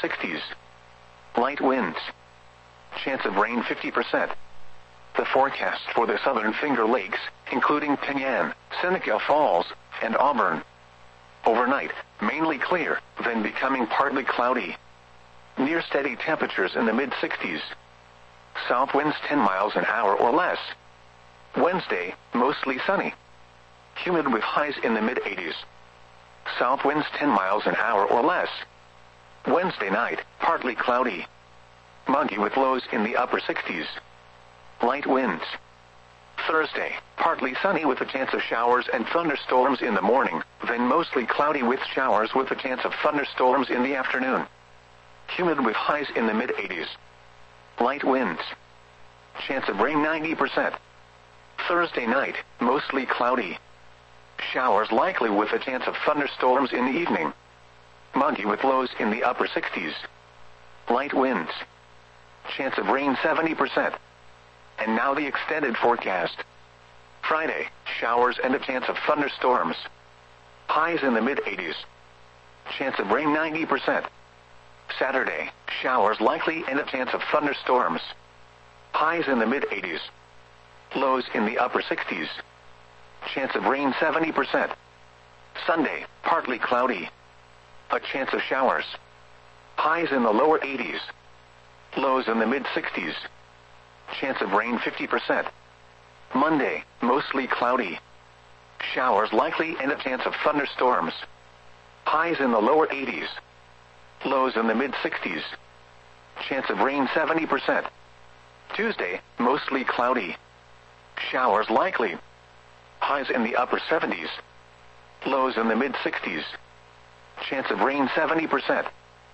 60s. Light winds. Chance of rain 50%. The forecast for the southern Finger Lakes, including Penyan, Seneca Falls, and Auburn. Overnight, mainly clear, then becoming partly cloudy. Near steady temperatures in the mid-60s. South winds 10 miles an hour or less. Wednesday, mostly sunny. Humid with highs in the mid-80s. South winds 10 miles an hour or less. Wednesday night, partly cloudy. Muggy with lows in the upper 60s. Light winds. Thursday, partly sunny with a chance of showers and thunderstorms in the morning, then mostly cloudy with showers with a chance of thunderstorms in the afternoon. Humid with highs in the mid-80s. Light winds. Chance of rain 90%. Thursday night, mostly cloudy. Showers likely with a chance of thunderstorms in the evening. Muggy with lows in the upper 60s. Light winds. Chance of rain 70%. And now the extended forecast. Friday, showers and a chance of thunderstorms. Highs in the mid-80s. Chance of rain 90%. Saturday, showers likely and a chance of thunderstorms. Highs in the mid-80s. Lows in the upper 60s. Chance of rain 70%. Sunday, partly cloudy. A chance of showers. Highs in the lower 80s. Lows in the mid-60s. Chance of rain 50%. Monday, mostly cloudy. Showers likely and a chance of thunderstorms. Highs in the lower 80s. Lows in the mid-60s. Chance of rain 70%. Tuesday, mostly cloudy. Showers likely. Highs in the upper 70s. Lows in the mid-60s. Chance of rain 70%.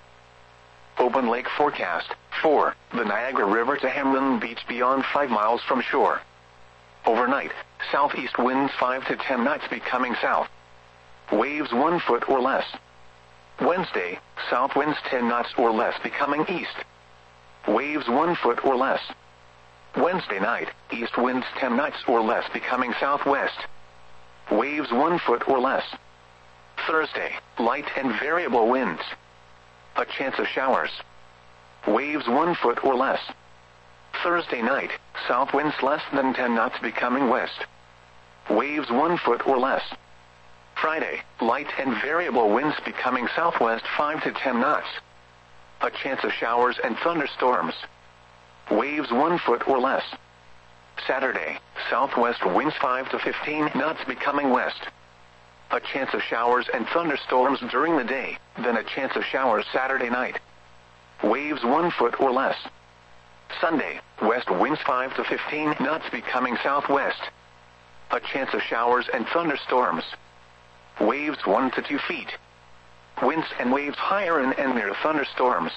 Open lake forecast. 4. The Niagara River to Hamlin Beach beyond 5 miles from shore. Overnight, southeast winds 5 to 10 knots becoming south. Waves 1 foot or less. Wednesday, south winds 10 knots or less becoming east. Waves 1 foot or less. Wednesday night, east winds 10 knots or less becoming southwest. Waves 1 foot or less. Thursday, light and variable winds. A chance of showers. Waves 1 foot or less. Thursday night, south winds less than 10 knots becoming west. Waves 1 foot or less. Friday, light and variable winds becoming southwest 5 to 10 knots. A chance of showers and thunderstorms. Waves 1 foot or less. Saturday, southwest winds 5 to 15 knots becoming west. A chance of showers and thunderstorms during the day, then a chance of showers Saturday night. Waves 1 foot or less. Sunday, west winds 5 to 15 knots becoming southwest. A chance of showers and thunderstorms. Waves 1 to 2 feet. Winds and waves higher and near thunderstorms.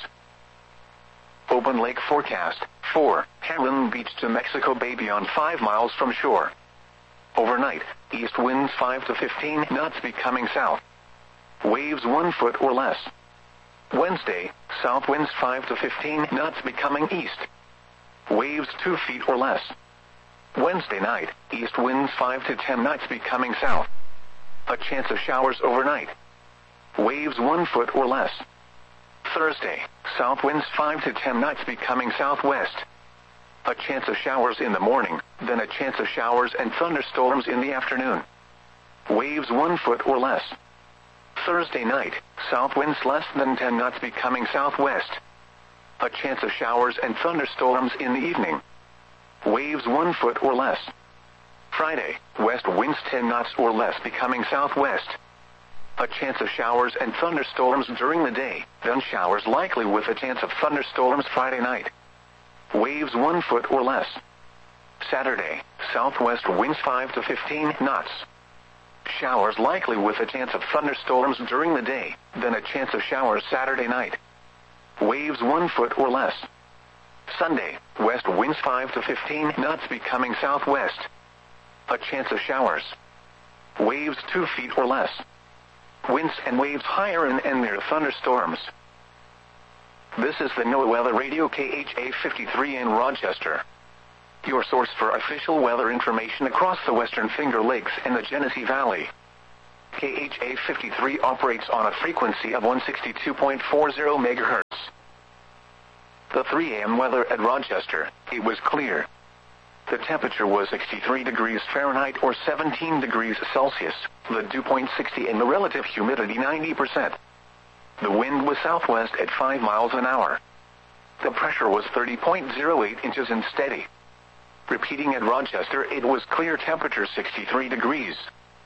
Open lake forecast. 4. Hamlin Beach to Mexico Bay beyond 5 miles from shore. Overnight, east winds 5 to 15 knots becoming south. Waves 1 foot or less. Wednesday, south winds 5 to 15 knots becoming east. Waves 2 feet or less. Wednesday night, east winds 5 to 10 knots becoming south. A chance of showers overnight. Waves 1 foot or less. Thursday, south winds 5 to 10 knots becoming southwest. A chance of showers in the morning, then a chance of showers and thunderstorms in the afternoon. Waves 1 foot or less. Thursday night, south winds less than 10 knots becoming southwest. A chance of showers and thunderstorms in the evening. Waves 1 foot or less. Friday, west winds 10 knots or less becoming southwest. A chance of showers and thunderstorms during the day, then showers likely with a chance of thunderstorms Friday night. Waves 1 foot or less. Saturday, southwest winds 5 to 15 knots. Showers likely with a chance of thunderstorms during the day, then a chance of showers Saturday night. Waves 1 foot or less. Sunday, west winds 5 to 15 knots becoming southwest. A chance of showers. Waves 2 feet or less. Winds and waves higher and near thunderstorms. This is the NOAA Weather Radio KHA 53 in Rochester. Your source for official weather information across the Western Finger Lakes and the Genesee Valley. KHA-53 operates on a frequency of 162.40 MHz. The 3 a.m. weather at Rochester, it was clear. The temperature was 63 degrees Fahrenheit or 17 degrees Celsius, the dew point 60 and the relative humidity 90%. The wind was southwest at 5 miles an hour. The pressure was 30.08 inches and steady. Repeating at Rochester, it was clear, temperature 63 degrees.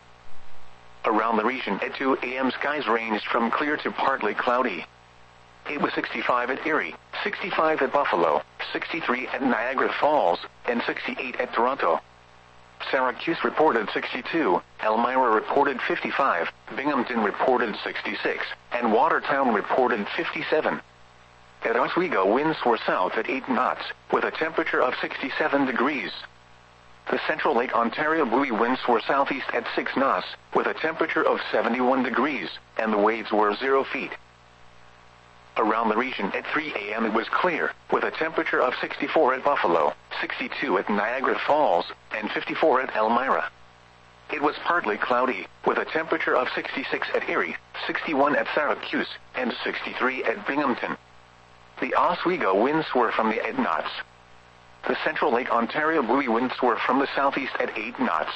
Around the region at 2 a.m. skies ranged from clear to partly cloudy. It was 65 at Erie, 65 at Buffalo, 63 at Niagara Falls, and 68 at Toronto. Syracuse reported 62, Elmira reported 55, Binghamton reported 66, and Watertown reported 57. At Oswego, winds were south at 8 knots, with a temperature of 67 degrees. The Central Lake Ontario buoy winds were southeast at 6 knots, with a temperature of 71 degrees, and the waves were 0 feet. Around the region at 3 a.m. it was clear, with a temperature of 64 at Buffalo, 62 at Niagara Falls, and 54 at Elmira. It was partly cloudy, with a temperature of 66 at Erie, 61 at Syracuse, and 63 at Binghamton. The Oswego winds were from the 8 knots. The Central Lake Ontario buoy winds were from the southeast at 8 knots.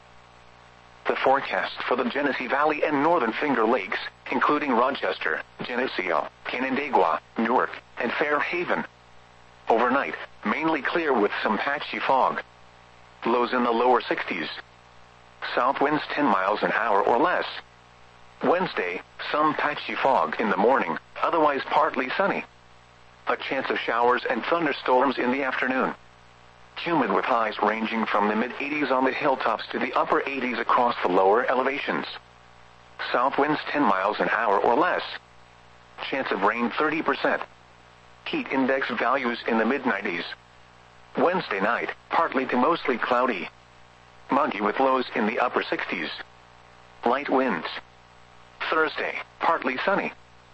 The forecast for the Genesee Valley and Northern Finger Lakes, including Rochester, Geneseo, Canandaigua, Newark, and Fairhaven. Overnight, mainly clear with some patchy fog. Lows in the lower 60s. South winds 10 miles an hour or less. Wednesday, some patchy fog in the morning, otherwise partly sunny. A chance of showers and thunderstorms in the afternoon. Humid with highs ranging from the mid-80s on the hilltops to the upper 80s across the lower elevations. South winds 10 miles an hour or less. Chance of rain 30%. Heat index values in the mid-90s. Wednesday night, partly to mostly cloudy. Muggy with lows in the upper 60s. Light winds. Thursday, partly sunny.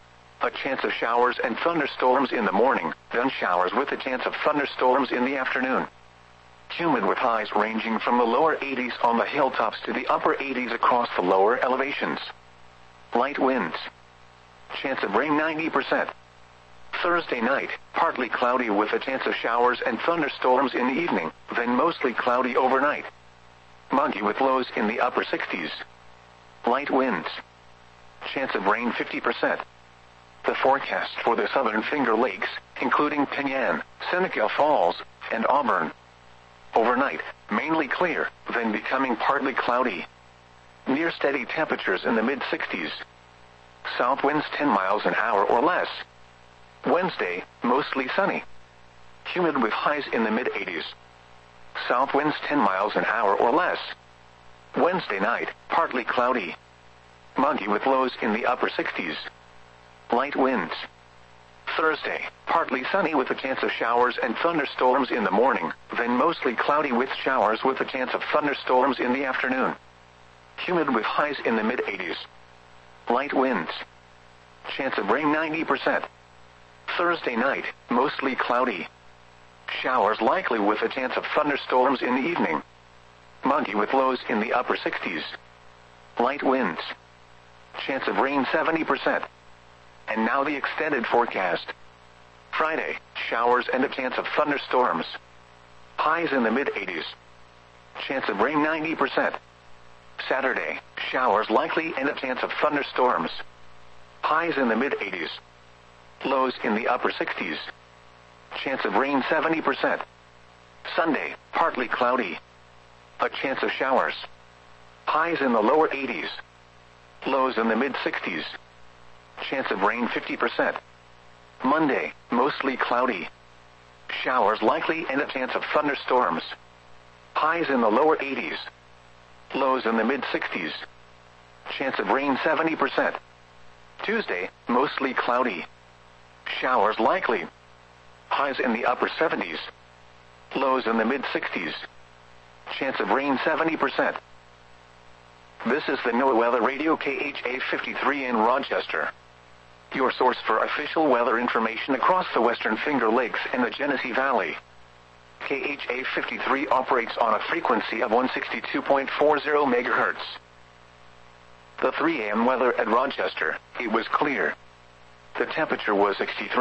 A chance of showers and thunderstorms in the morning, then showers with a chance of thunderstorms in the afternoon. Humid with highs ranging from the lower 80s on the hilltops to the upper 80s across the lower elevations. Light winds. Chance of rain 90%. Thursday night, partly cloudy with a chance of showers and thunderstorms in the evening, then mostly cloudy overnight. Muggy with lows in the upper 60s. Light winds. Chance of rain 50%. The forecast for the Southern Finger Lakes, including Penyan, Seneca Falls, and Auburn. Overnight, mainly clear, then becoming partly cloudy. Near steady temperatures in the mid-60s. South winds 10 miles an hour or less. Wednesday, mostly sunny. Humid with highs in the mid-80s. South winds 10 miles an hour or less. Wednesday night, partly cloudy. Muggy with lows in the upper 60s. Light winds. Thursday, partly sunny with a chance of showers and thunderstorms in the morning, then mostly cloudy with showers with a chance of thunderstorms in the afternoon. Humid with highs in the mid-80s. Light winds. Chance of rain 90%. Thursday night, mostly cloudy. Showers likely with a chance of thunderstorms in the evening. Muggy with lows in the upper 60s. Light winds. Chance of rain 70%. And now the extended forecast. Friday, showers and a chance of thunderstorms. Highs in the mid-80s. Chance of rain 90%. Saturday, showers likely and a chance of thunderstorms. Highs in the mid-80s. Lows in the upper 60s. Chance of rain 70%. Sunday, partly cloudy. A chance of showers. Highs in the lower 80s. Lows in the mid-60s. Chance of rain 50%. Monday, mostly cloudy. Showers likely and a chance of thunderstorms. Highs in the lower 80s. Lows in the mid-60s. Chance of rain 70%. Tuesday, mostly cloudy. Showers likely. Highs in the upper 70s. Lows in the mid-60s. Chance of rain 70%. This is the NOAA Weather Radio KHA-53 in Rochester. Your source for official weather information across the Western Finger Lakes and the Genesee Valley. KHA-53 operates on a frequency of 162.40 MHz. The 3 a.m. weather at Rochester, it was clear. The temperature was 63.